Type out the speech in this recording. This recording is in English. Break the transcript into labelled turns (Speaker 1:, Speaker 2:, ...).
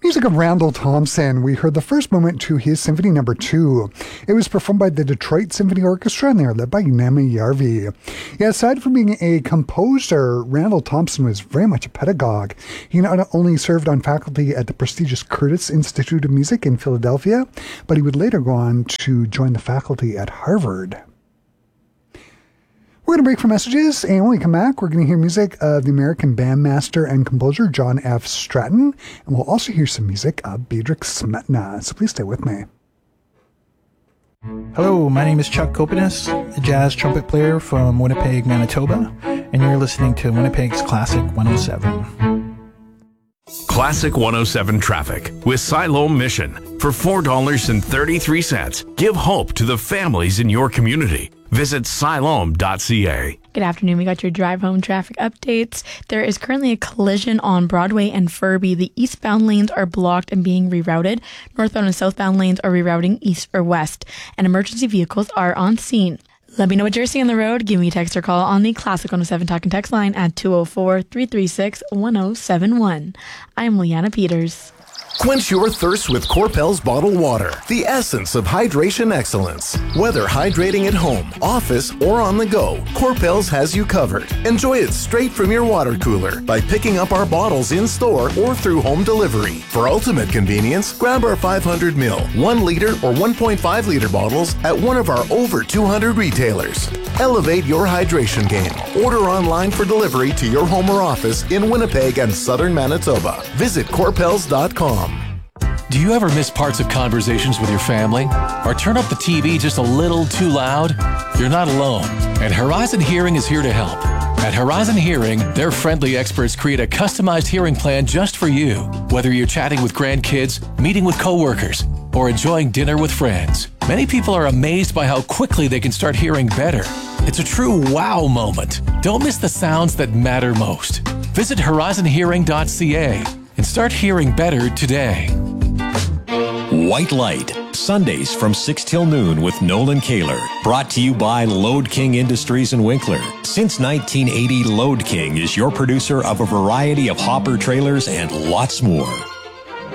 Speaker 1: Music of Randall Thompson. We heard the first movement to his Symphony No. 2. It was performed by the Detroit Symphony Orchestra, and they are led by Nemi Yarvi. Yeah, aside from being a composer, Randall Thompson was very much a pedagogue. He not only served on faculty at the prestigious Curtis Institute of Music in Philadelphia, but he would later go on to join the faculty at Harvard. We're going to break for messages, and when we come back, we're going to hear music of the American bandmaster and composer John F. Stratton, and we'll also hear some music of Bedřich Smetana, so please stay with me.
Speaker 2: Hello, my name is Chuck Kopenis, a jazz trumpet player from Winnipeg, Manitoba, and you're listening to Winnipeg's Classic 107.
Speaker 3: Classic 107 Traffic with Siloam Mission. For $4.33, give hope to the families in your community. Visit siloam.ca.
Speaker 4: Good afternoon. We got your drive home traffic updates. There is currently a collision on Broadway and Furby. The eastbound lanes are blocked and being rerouted. Northbound and southbound lanes are rerouting east or west, and emergency vehicles are on scene. Let me know what you're seeing on the road. Give me a text or call on the Classic 107 Talk and Text line at 204-336-1071. I'm Leanna Peters.
Speaker 5: Quench your thirst with Corpel's bottled water, the essence of hydration excellence. Whether hydrating at home, office, or on the go, Corpel's has you covered. Enjoy it straight from your water cooler by picking up our bottles in-store or through home delivery. For ultimate convenience, grab our 500 ml, 1 liter, or 1.5 liter bottles at one of our over 200 retailers. Elevate your hydration game. Order online for delivery to your home or office in Winnipeg and southern Manitoba. Visit corpels.com.
Speaker 6: Do you ever miss parts of conversations with your family? Or turn up the TV just a little too loud? You're not alone, and Horizon Hearing is here to help. At Horizon Hearing, their friendly experts create a customized hearing plan just for you. Whether you're chatting with grandkids, meeting with coworkers, or enjoying dinner with friends, many people are amazed by how quickly they can start hearing better. It's a true wow moment. Don't miss the sounds that matter most. Visit horizonhearing.ca and start hearing better today.
Speaker 7: White Light, Sundays from 6 till noon with Nolan Kaler. Brought to you by Load King Industries in Winkler. Since 1980, Load King is your producer of a variety of hopper trailers and lots more.